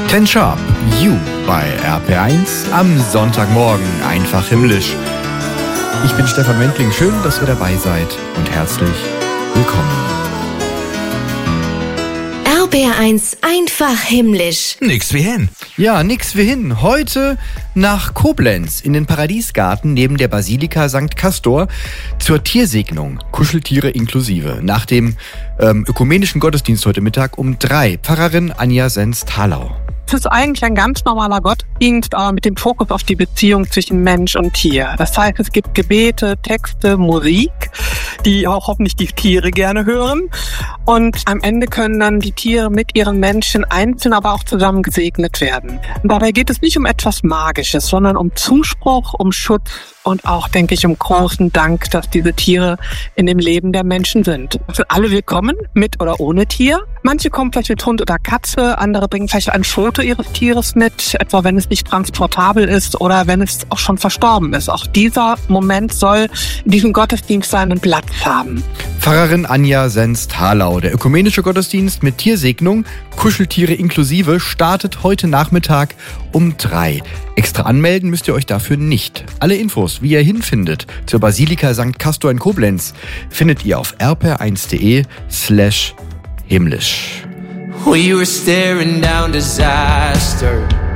Ten Sharp, You bei RP1 am Sonntagmorgen, einfach himmlisch. Ich bin Stefan Wendling, schön, dass ihr dabei seid und herzlich willkommen. RPR1 einfach himmlisch. Nix wie hin. Ja, nix wie hin. Heute nach Koblenz in den Paradiesgarten neben der Basilika St. Castor zur Tiersegnung, Kuscheltiere inklusive. Nach dem ökumenischen Gottesdienst heute Mittag um 3. Pfarrerin Anja Senz-Thalau. Es ist eigentlich ein ganz normaler Gottesdienst, aber mit dem Fokus auf die Beziehung zwischen Mensch und Tier. Das heißt, es gibt Gebete, Texte, Musik, die auch hoffentlich die Tiere gerne hören. Und am Ende können dann die Tiere mit ihren Menschen einzeln, aber auch zusammen gesegnet werden. Und dabei geht es nicht um etwas Magisches, sondern um Zuspruch, um Schutz und auch, denke ich, um großen Dank, dass diese Tiere in dem Leben der Menschen sind. Sind alle willkommen, mit oder ohne Tier. Manche kommen vielleicht mit Hund oder Katze, andere bringen vielleicht ein Foto ihres Tieres mit, etwa wenn es nicht transportabel ist oder wenn es auch schon verstorben ist. Auch dieser Moment soll in diesem Gottesdienst seinen Platz haben. Pfarrerin Anja Senz-Thalau. Der ökumenische Gottesdienst mit Tiersegnung, Kuscheltiere inklusive, startet heute Nachmittag um 3. Extra anmelden müsst ihr euch dafür nicht. Alle Infos, wie ihr hinfindet, zur Basilika St. Castor in Koblenz, findet ihr auf rpr1.de/himmlisch. We were staring down disaster.